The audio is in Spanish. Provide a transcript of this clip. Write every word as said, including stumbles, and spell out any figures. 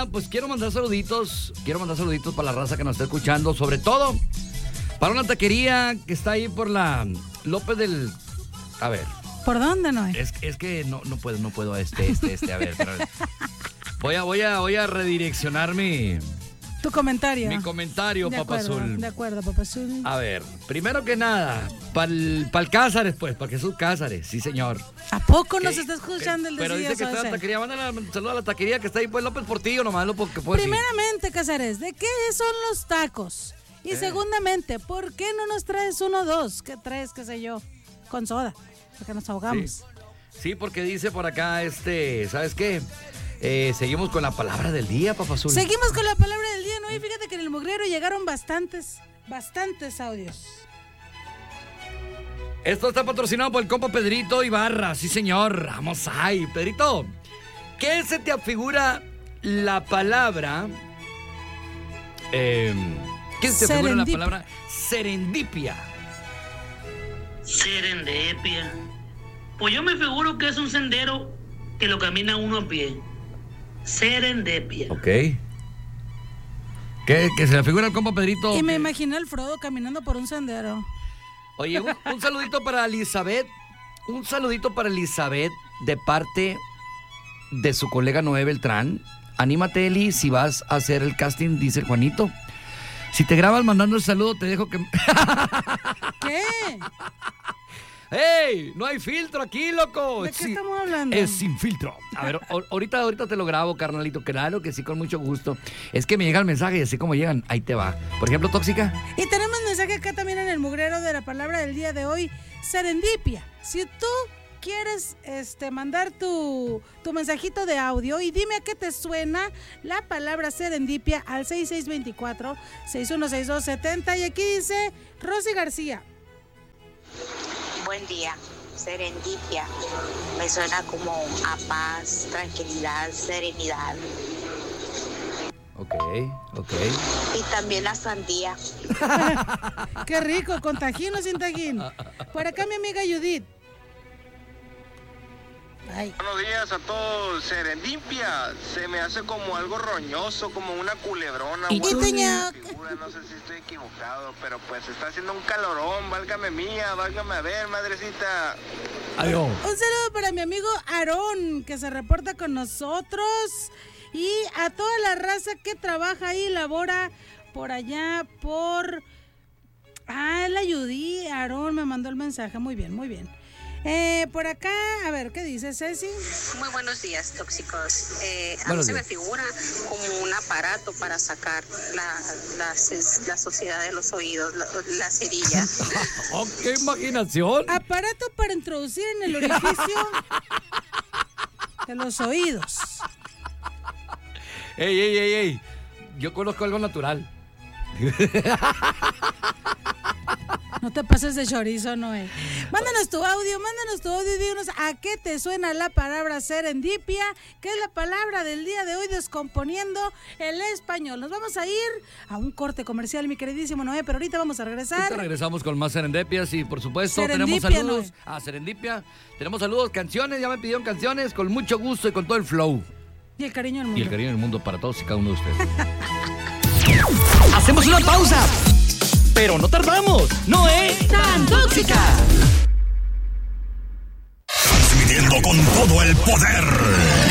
nada, pues quiero mandar saluditos, quiero mandar saluditos para la raza que nos está escuchando, sobre todo para una taquería que está ahí por la López del... A ver. ¿Por dónde, no es? Es, es que no, no puedo, no puedo, este, este, este, a ver, pero, voy a, voy a, voy a redireccionar mi... Tu comentario. Mi comentario, de Papá acuerdo, Azul. De acuerdo, Papá Azul. A ver, primero que nada, para el Cázares, pues, para Jesús Cázares, sí, señor. ¿A poco nos ¿Qué? está escuchando el Pero dice que decidioso está en la ese? taquería, mándale un saludo a la taquería que está ahí, pues, López Portillo, nomás lo porque puede decir. Primeramente, Cázares, ¿de qué son los tacos? Y Eh. segundamente, ¿por qué no nos traes uno o dos? ¿Qué traes, qué sé yo? Con soda, porque nos ahogamos. Sí. Sí, porque dice por acá, este, ¿sabes qué? Eh, seguimos con la palabra del día, Papá Azul. Seguimos con la palabra del día, ¿no? Y fíjate que en el mugrero llegaron bastantes, bastantes audios. Esto está patrocinado por el compa Pedrito Ibarra, sí señor, vamos ahí. Pedrito, ¿qué se te afigura la palabra? Eh, ¿Qué se te afigura la Serendipia. palabra serendipia? Serendipia. Pues yo me figuro que es un sendero que lo camina uno a pie. Serendipia. Ok. ¿Qué, que se le figura al compa Pedrito? Y me que- imaginé al Frodo caminando por un sendero. Oye, un, un saludito para Elizabeth. Un saludito para Elizabeth de parte de su colega Noé Beltrán. Anímate, Eli, si vas a hacer el casting, dice el Juanito. Si te grabas mandando el saludo, te dejo que... ¿Qué? ¡Ey! No hay filtro aquí, loco. ¿De qué Sí, estamos hablando? es sin filtro. A ver, o- ahorita, ahorita te lo grabo, carnalito. Claro que sí, con mucho gusto. Es que me llega el mensaje y así como llegan, ahí te va. Por ejemplo, tóxica. Y tenemos mensaje acá también en el mugrero de la palabra del día de hoy, serendipia. Si tú quieres este, mandar tu, tu mensajito de audio y dime a qué te suena la palabra serendipia al seis seis dos cuatro, seis uno seis dos siete cero. Y aquí dice Rosy García. Buen día, serendipia. Me suena como a paz, tranquilidad, serenidad. Ok, ok. Y también la sandía. Qué rico, con tajín o sin tajín. Por acá mi amiga Judith. Ay. Buenos días a todos. Serendipia se me hace como algo roñoso, como una culebrona. ¿Y o algo tú, así ña? me figura, no sé si estoy equivocado, pero pues está haciendo un calorón. Válgame mía, válgame a ver, madrecita. Adiós. Un saludo para mi amigo Aarón, que se reporta con nosotros. Y a toda la raza que trabaja ahí, labora por allá, por... Ah, la ayudí. Aarón me mandó el mensaje. Muy bien, muy bien. Eh, por acá, a ver, ¿qué dice Ceci? Muy buenos días, tóxicos. Eh, a mí Buenos se me días. figura como un aparato para sacar la, la, la suciedad de los oídos, la, la cerilla. Oh, ¡qué imaginación! Aparato para introducir en el orificio de los oídos. ¡Ey, ey, ey, ey! Yo conozco algo natural. No te pases de chorizo, Noé. Mándanos tu audio, mándanos tu audio y díganos a qué te suena la palabra serendipia, que es la palabra del día de hoy descomponiendo el español. Nos vamos a ir a un corte comercial, mi queridísimo Noé, pero ahorita vamos a regresar. Ahorita regresamos con más serendipias y por supuesto tenemos Serendipia, saludos Noé. a Serendipia. Tenemos saludos, canciones, ya me pidieron canciones con mucho gusto y con todo el flow. Y el cariño del mundo. Y el cariño del mundo para todos y cada uno de ustedes. Hacemos una pausa, pero no tardamos. No es tan tóxica. Transmitiendo con todo el poder.